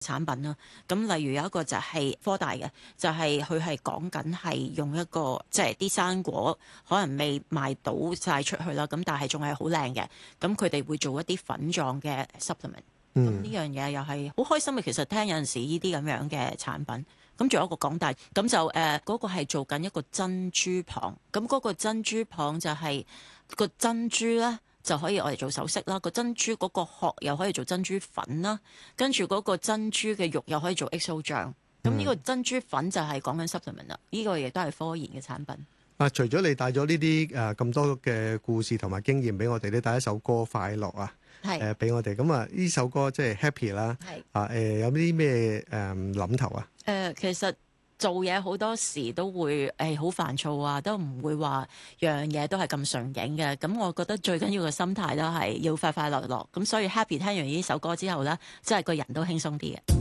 產品啦。咁例如有一個就係科大嘅，就係佢係講緊係用一個即係啲生果可能未賣到晒出去啦，咁但係仲係好靚嘅。咁佢哋會做一啲粉狀嘅 supplement。咁呢樣嘢又係好開心嘅。其實聽有陣時呢啲咁樣嘅產品。咁仲有一個港大，咁就嗰個係做緊一個珍珠蚌。咁嗰個珍珠蚌就係個珍珠咧，就可以我哋做首飾啦。個珍珠嗰個殼又可以做珍珠粉啦，跟住嗰個珍珠嘅肉又可以做 XO 醬。咁呢個珍珠粉就係講緊 supplement 啦。呢個亦都係科研嘅產品。 除咗你帶咗呢啲咁多嘅故事同埋經驗俾我哋，你帶一首歌快樂啊，俾我哋。咁啊，呢首歌即係 Happy 啦。有啲咩諗頭啊？ 其實做嘢好多時都會好煩躁啊，都唔會話樣嘢都係咁順境嘅。咁我覺得最緊要嘅心態都係要快快樂樂。咁所以 Happy 聽完呢首歌之後呢，真係個人都輕鬆啲嘅。